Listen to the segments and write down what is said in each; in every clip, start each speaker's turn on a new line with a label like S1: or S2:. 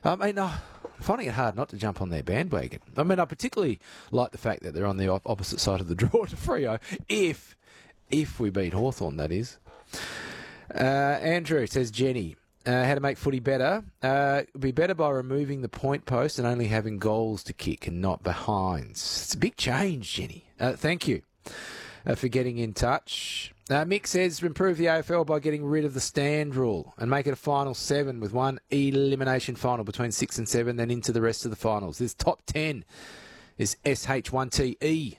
S1: I mean, I'm finding it hard not to jump on their bandwagon. I mean, I particularly like the fact that they're on the opposite side of the draw to Freo, if we beat Hawthorn, that is. Andrew says, Jenny, how to make footy better. Be better by removing the point post and only having goals to kick and not behinds. It's a big change, Jenny. Thank you for getting in touch. Mick says, improve the AFL by getting rid of the stand rule and make it a final 7 with one elimination final between 6 and 7, then into the rest of the finals. This top 10 is SH1TE.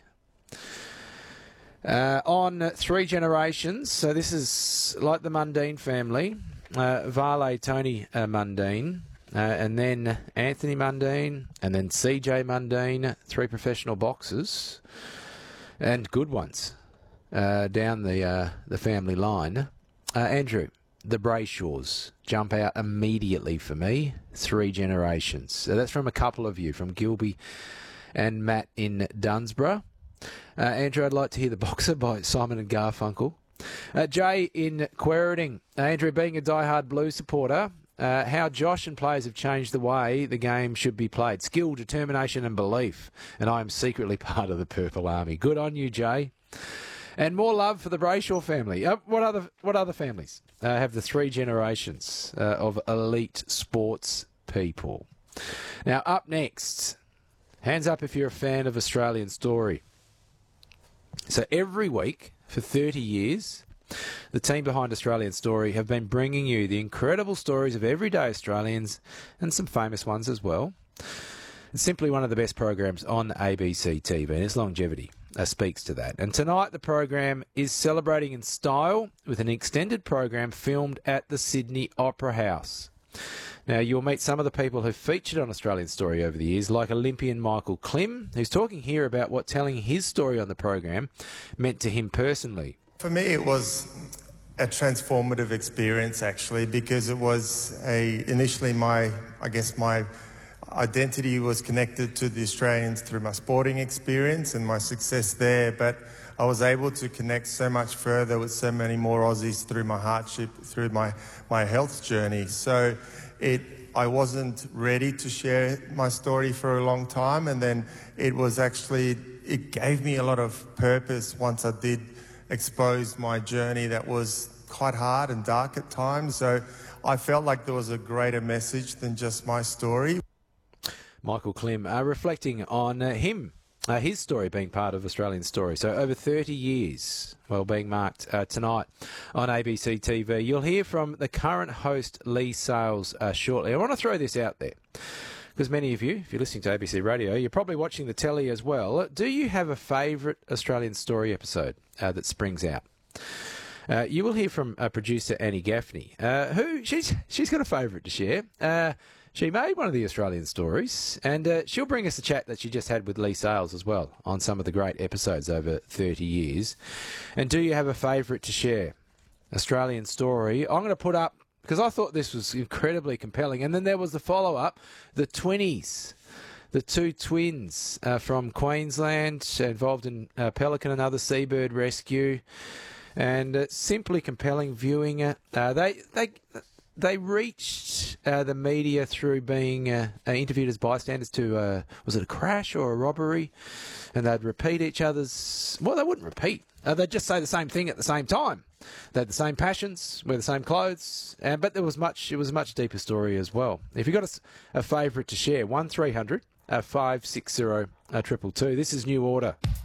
S1: On Three Generations, so this is like the Mundine family, Vale, Tony Mundine, and then Anthony Mundine, and then CJ Mundine, 3 professional boxers, and good ones down the family line. Andrew, the Brayshaws jump out immediately for me. Three Generations. So that's from a couple of you, from Gilby and Matt in Dunsborough. Andrew, I'd like to hear The Boxer by Simon and Garfunkel. Jay in Quairading. Andrew, being a diehard Blues supporter, how Josh and players have changed the way the game should be played. Skill, determination and belief. And I am secretly part of the Purple Army. Good on you, Jay. And more love for the Brayshaw family. What other families have the Three Generations of elite sports people? Now, up next, hands up if you're a fan of Australian Story. So every week for 30 years, the team behind Australian Story have been bringing you the incredible stories of everyday Australians and some famous ones as well. It's simply one of the best programs on ABC TV, and its longevity speaks to that. And tonight the program is celebrating in style with an extended program filmed at the Sydney Opera House. Now, you'll meet some of the people who've featured on Australian Story over the years, like Olympian Michael Klim, who's talking here about what telling his story on the program meant to him personally.
S2: For me, it was a transformative experience, actually, because it was initially my identity was connected to the Australians through my sporting experience and my success there, but I was able to connect so much further with so many more Aussies through my hardship, through my health journey. So I wasn't ready to share my story for a long time, and then it gave me a lot of purpose once I did expose my journey that was quite hard and dark at times. So I felt like there was a greater message than just my story.
S1: Michael Klim reflecting on his story being part of Australian Story. So over 30 years, being marked tonight on ABC TV. You'll hear from the current host, Lee Sales, shortly. I want to throw this out there, because many of you, if you're listening to ABC Radio, you're probably watching the telly as well. Do you have a favourite Australian Story episode that springs out? You will hear from producer Annie Gaffney, who she's got a favourite to share. She made one of the Australian Stories, and she'll bring us a chat that she just had with Lee Sales as well on some of the great episodes over 30 years. And do you have a favourite to share? Australian Story. I'm going to put up, because I thought this was incredibly compelling. And then there was the follow-up, the Twinnies, the two twins from Queensland, involved in pelican and other seabird rescue. And simply compelling viewing. They reached the media through being interviewed as bystanders to, was it a crash or a robbery? And they'd repeat each other's... Well, they wouldn't repeat. They'd just say the same thing at the same time. They had the same passions, wear the same clothes, but it was a much deeper story as well. If you've got a favourite to share, 1300 560 222. This is New Order.